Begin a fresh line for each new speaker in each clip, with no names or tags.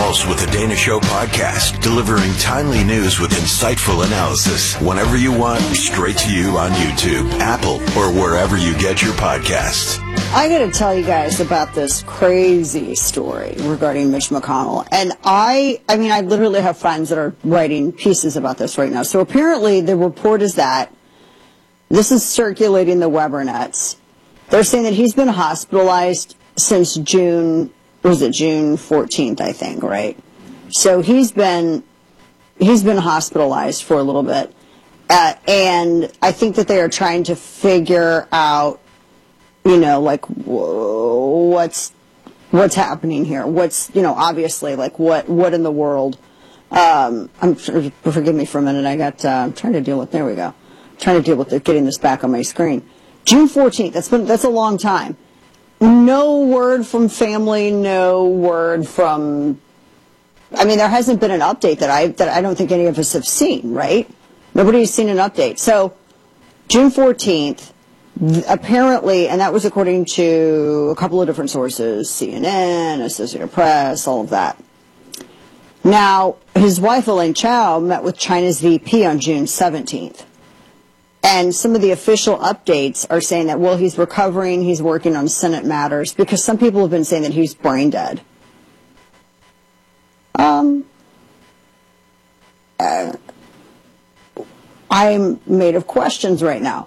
Walls with the Dana Show podcast, delivering timely news with insightful analysis whenever you want, straight to you on YouTube, Apple, or wherever you get your podcasts.
I got to tell you guys about this crazy story regarding Mitch McConnell. And I literally have friends that are writing pieces about this right now. So apparently the report is that this is circulating the Webernets. They're saying that he's been hospitalized since June 14th, I think, right? So he's been hospitalized for a little bit. And I think that they are trying to figure out, like what's happening here? What's, obviously, like what in the world? Forgive me for a minute. I'm trying to deal with, there we go. Trying to deal with getting this back on my screen. June 14th, that's a long time. No word from family, no word from, there hasn't been an update that I don't think any of us have seen, right? Nobody's seen an update. So, June 14th, apparently, and that was according to a couple of different sources, CNN, Associated Press, all of that. Now, his wife, Elaine Chao, met with China's VP on June 17th. And some of the official updates are saying that, well, he's recovering, he's working on Senate matters, because some people have been saying that he's brain dead. I'm made of questions right now.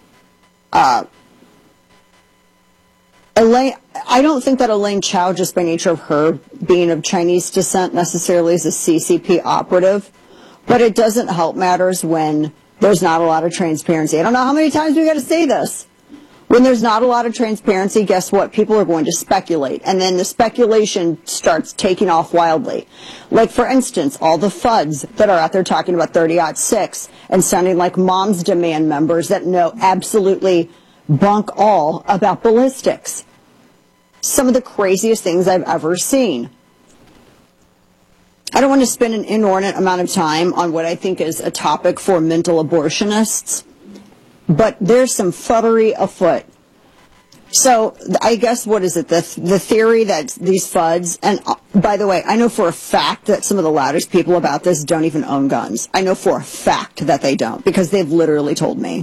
Elaine, I don't think that Elaine Chao, just by nature of her being of Chinese descent, necessarily is a CCP operative, but it doesn't help matters when there's not a lot of transparency. I don't know how many times we got to say this. When there's not a lot of transparency, guess what? People are going to speculate. And then the speculation starts taking off wildly. Like, for instance, all the FUDs that are out there talking about 30-06 and sounding like Moms Demand members that know absolutely bunk all about ballistics. Some of the craziest things I've ever seen. I don't want to spend an inordinate amount of time on what I think is a topic for mental abortionists, but there's some fuddery afoot. So I guess, what is it, the theory that these FUDs, and by the way, I know for a fact that some of the loudest people about this don't even own guns. I know for a fact that they don't, because they've literally told me.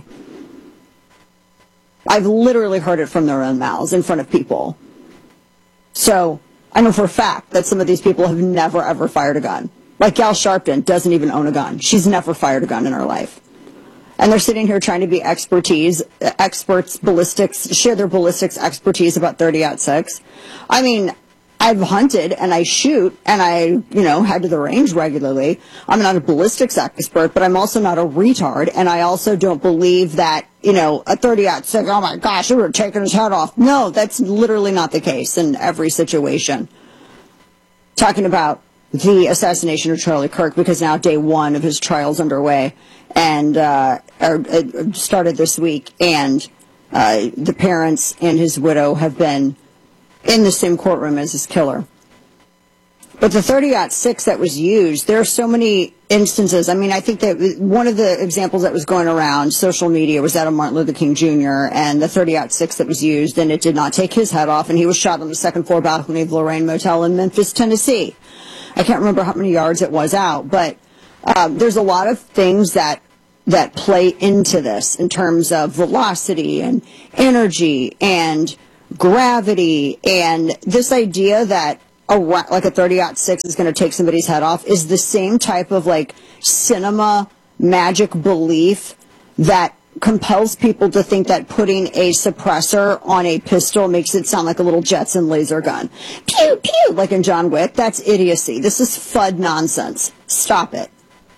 I've literally heard it from their own mouths in front of people. So I know for a fact that some of these people have never, ever fired a gun. Like Gal Sharpton doesn't even own a gun. She's never fired a gun in her life. And they're sitting here trying to be experts, ballistics, share their ballistics expertise about 30-06. I've hunted and I shoot and I, head to the range regularly. I'm not a ballistics expert, but I'm also not a retard. And I also don't believe that, a 30-06, oh my gosh, we were taking his head off. No, that's literally not the case in every situation. Talking about the assassination of Charlie Kirk, because now day one of his trial's underway and started this week. And the parents and his widow have been in the same courtroom as his killer. But the 30-06 that was used, there are so many instances. I think that one of the examples that was going around social media was that of Martin Luther King Jr. and the 30-06 that was used, and it did not take his head off, and he was shot on the second floor balcony of Lorraine Motel in Memphis, Tennessee. I can't remember how many yards it was out, but there's a lot of things that play into this in terms of velocity and energy and gravity, and this idea that a 30-06 is going to take somebody's head off is the same type of cinema magic belief that compels people to think that putting a suppressor on a pistol makes it sound like a little Jetson laser gun. Pew, pew, like in John Wick. That's idiocy. This is FUD nonsense. Stop it.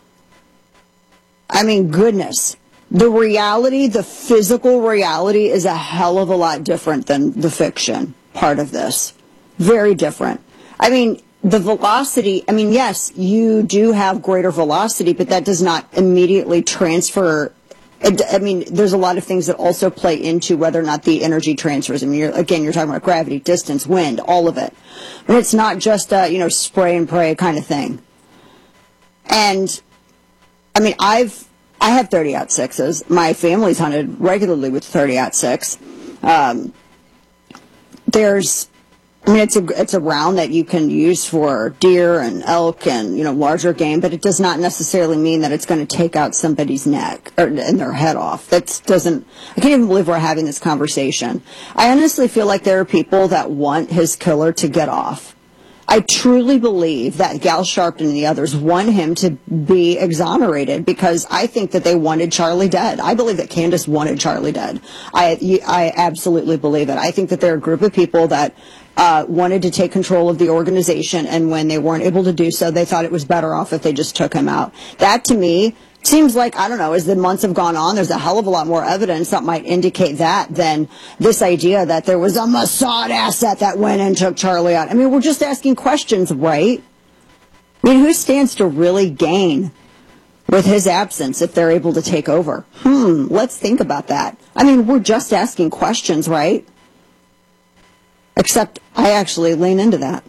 Goodness. The reality, the physical reality, is a hell of a lot different than the fiction part of this. Very different. The velocity, yes, you do have greater velocity, but that does not immediately transfer. There's a lot of things that also play into whether or not the energy transfers. You're talking about gravity, distance, wind, all of it. But it's not just a, spray and pray kind of thing. And, I have 30-06s. My family's hunted regularly with 30-06. I mean, it's a round that you can use for deer and elk and, larger game, but it does not necessarily mean that it's going to take out somebody's neck and their head off. I can't even believe we're having this conversation. I honestly feel like there are people that want his killer to get off. I truly believe that Gal Sharpton and the others want him to be exonerated because I think that they wanted Charlie dead. I believe that Candace wanted Charlie dead. I absolutely believe it. I think that there are a group of people that wanted to take control of the organization, and when they weren't able to do so, they thought it was better off if they just took him out. That, to me, seems like, I don't know, as the months have gone on, there's a hell of a lot more evidence that might indicate that than this idea that there was a Mossad asset that went and took Charlie out. I mean, we're just asking questions, right? I mean, who stands to really gain with his absence if they're able to take over? Let's think about that. I mean, we're just asking questions, right? Except I actually lean into that.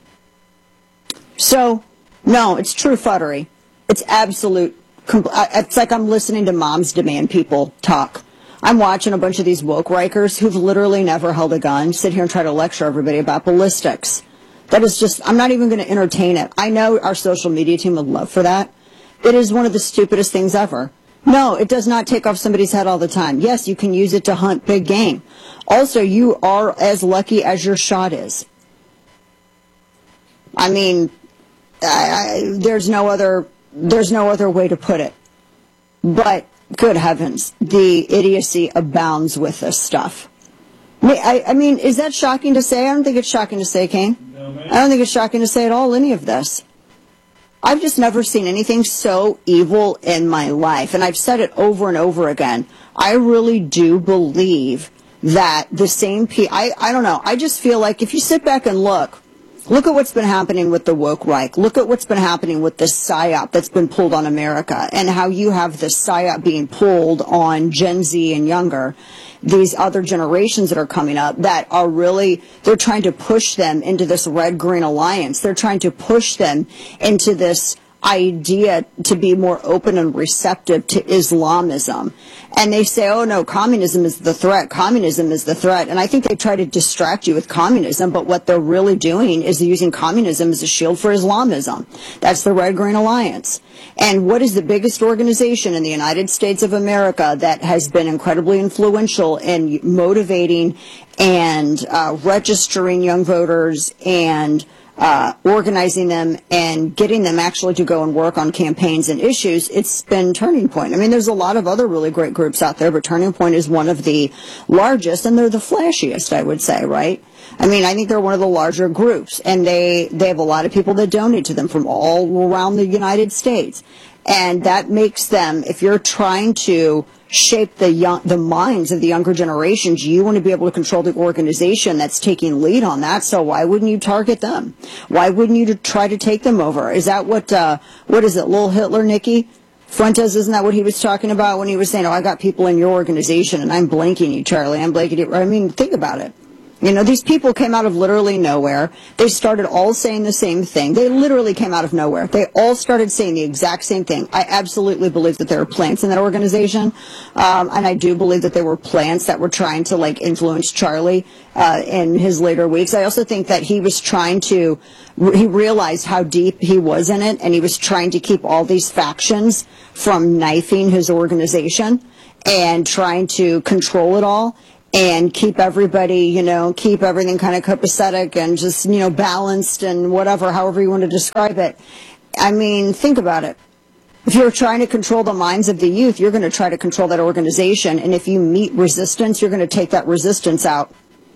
So, no, it's true futtery. It's absolute. It's like I'm listening to moms demand people talk. I'm watching a bunch of these woke rikers who've literally never held a gun sit here and try to lecture everybody about ballistics. That is just, I'm not even going to entertain it. I know our social media team would love for that. It is one of the stupidest things ever. No, it does not take off somebody's head all the time. Yes, you can use it to hunt big game. Also, you are as lucky as your shot is. I mean, there's no other way to put it. But, good heavens, the idiocy abounds with this stuff. I mean, is that shocking to say? I don't think it's shocking to say, Kane. No, I don't think it's shocking to say at all, any of this. I've just never seen anything so evil in my life. And I've said it over and over again. I really do believe that the same people, I don't know, I just feel like if you sit back and look at what's been happening with the woke Reich. Look at what's been happening with this PSYOP that's been pulled on America and how you have this PSYOP being pulled on Gen Z and younger. These other generations that are coming up that are really, they're trying to push them into this red-green alliance. They're trying to push them into this idea to be more open and receptive to Islamism. And they say, oh no, communism is the threat. Communism is the threat. And I think they try to distract you with communism, but what they're really doing is using communism as a shield for Islamism. That's the Red-Green Alliance. And what is the biggest organization in the United States of America that has been incredibly influential in motivating and registering young voters and organizing them and getting them actually to go and work on campaigns and issues? It's been Turning Point. I mean, there's a lot of other really great groups out there, but Turning Point is one of the largest, and they're the flashiest, I would say, right? I mean, I think they're one of the larger groups, and they have a lot of people that donate to them from all around the United States. And that makes them, if you're trying to shape the minds of the younger generations, you want to be able to control the organization that's taking lead on that. So why wouldn't you target them? Why wouldn't you try to take them over? Is that what is it, Lil Hitler, Nikki Fuentes? Isn't that what he was talking about when he was saying, oh, I got people in your organization and I'm blanking you, Charlie, I'm blanking you? I mean, think about it. You know, these people came out of literally nowhere. They started all saying the same thing. They literally came out of nowhere. They all started saying the exact same thing. I absolutely believe that there are plants in that organization. And I do believe that there were plants that were trying to, like, influence Charlie in his later weeks. I also think that he was trying to, he realized how deep he was in it, and he was trying to keep all these factions from knifing his organization and trying to control it all. And keep everybody, keep everything kind of copacetic and just, balanced and whatever, however you want to describe it. I mean, think about it. If you're trying to control the minds of the youth, you're going to try to control that organization. And if you meet resistance, you're going to take that resistance out.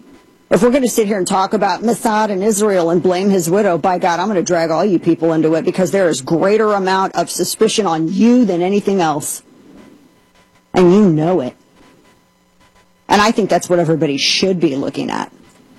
If we're going to sit here and talk about Mossad and Israel and blame his widow, by God, I'm going to drag all you people into it because there is greater amount of suspicion on you than anything else. And you know it. And I think that's what everybody should be looking at.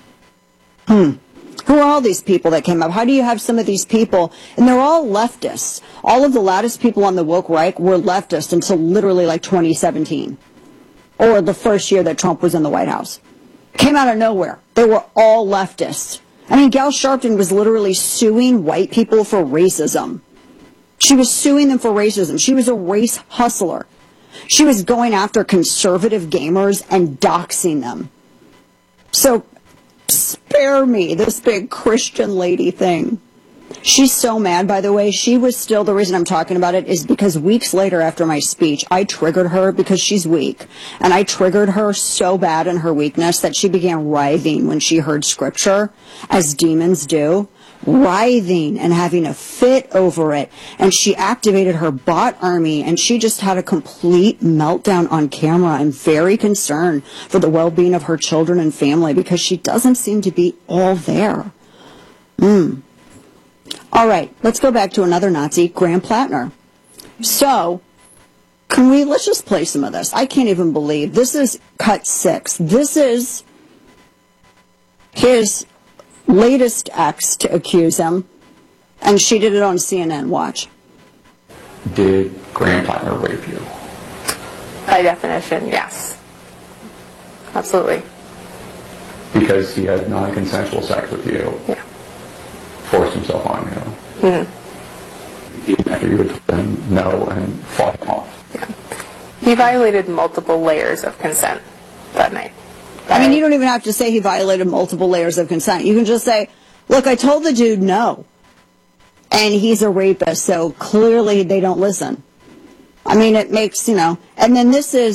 Who are all these people that came up? How do you have some of these people? And they're all leftists. All of the loudest people on the woke right were leftists until literally like 2017. Or the first year that Trump was in the White House. Came out of nowhere. They were all leftists. I mean, Gal Sharpton was literally suing white people for racism. She was suing them for racism. She was a race hustler. She was going after conservative gamers and doxing them. So, spare me, this big Christian lady thing. She's so mad, by the way. She was still, the reason I'm talking about it is because weeks later after my speech, I triggered her because she's weak. And I triggered her so bad in her weakness that she began writhing when she heard scripture, as demons do. Writhing and having a fit over it. And she activated her bot army and she just had a complete meltdown on camera. I'm very concerned for the well-being of her children and family because she doesn't seem to be all there. All right, let's go back to another Nazi, Graham Plattner. So, let's just play some of this. I can't even believe, this is cut 6. This is his latest ex to accuse him, and she did it on CNN. Watch.
Did Graham Plattner rape you?
By definition, yes. Absolutely.
Because he had non-consensual sex with you?
Yeah.
Forced himself on you? Even after you had told him no and fought him off?
Yeah. He violated multiple layers of consent that night.
I mean, you don't even have to say he violated multiple layers of consent. You can just say, look, I told the dude no. And he's a rapist, so clearly they don't listen. I mean, it makes, and then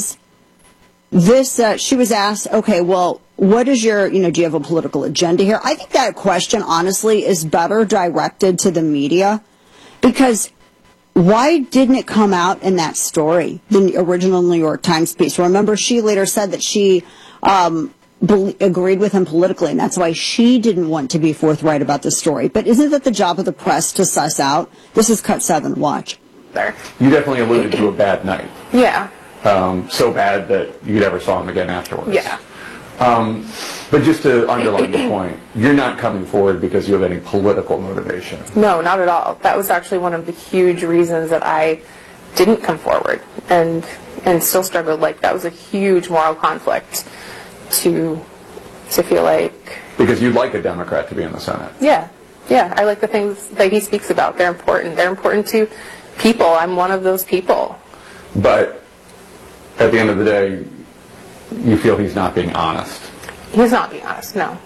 she was asked, okay, well, what is your, do you have a political agenda here? I think that question, honestly, is better directed to the media because why didn't it come out in that story, the original New York Times piece? Remember, she later said that she agreed with him politically, and that's why she didn't want to be forthright about the story. But isn't that the job of the press to suss out? This is cut 7. Watch.
There.
You definitely alluded to a bad night.
Yeah.
So bad that you never saw him again afterwards.
Yeah.
But just to underline the point, you're not coming forward because you have any political motivation.
No, not at all. That was actually one of the huge reasons that I didn't come forward and still struggled. Like, that was a huge moral conflict to feel like...
Because you'd like a Democrat to be in the Senate.
Yeah. Yeah, I like the things that he speaks about. They're important. They're important to people. I'm one of those people.
But at the end of the day, you feel he's not being honest.
He's not being honest, no.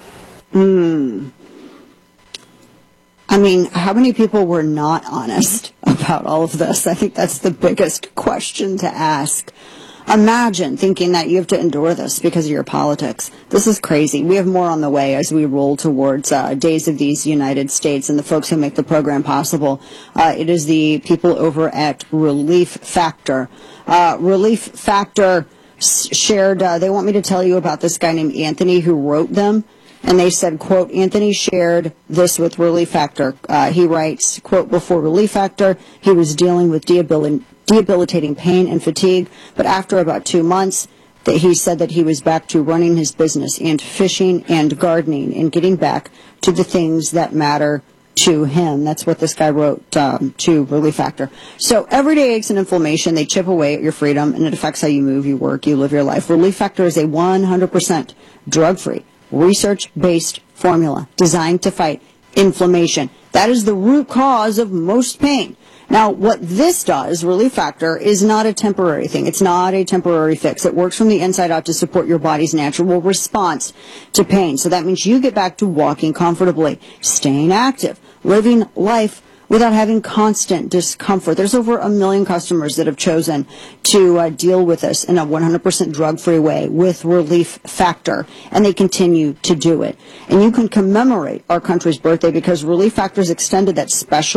I mean, how many people were not honest about all of this? I think that's the biggest question to ask. Imagine thinking that you have to endure this because of your politics. This is crazy. We have more on the way as we roll towards Days of these United States and the folks who make the program possible. It is the people over at Relief Factor. Relief Factor shared, they want me to tell you about this guy named Anthony who wrote them. And they said, quote, Anthony shared this with Relief Factor. He writes, quote, before Relief Factor, he was dealing with debilitating pain and fatigue. But after about 2 months, he said that he was back to running his business and fishing and gardening and getting back to the things that matter to him. That's what this guy wrote to Relief Factor. So everyday aches and inflammation, they chip away at your freedom, and it affects how you move, you work, you live your life. Relief Factor is a 100% drug-free, research-based formula designed to fight inflammation. That is the root cause of most pain. Now, what this does, Relief Factor, is not a temporary thing. It's not a temporary fix. It works from the inside out to support your body's natural response to pain. So that means you get back to walking comfortably, staying active, living life without having constant discomfort. There's over 1 million customers that have chosen to deal with this in a 100% drug-free way with Relief Factor, and they continue to do it. And you can commemorate our country's birthday because Relief Factor's extended that special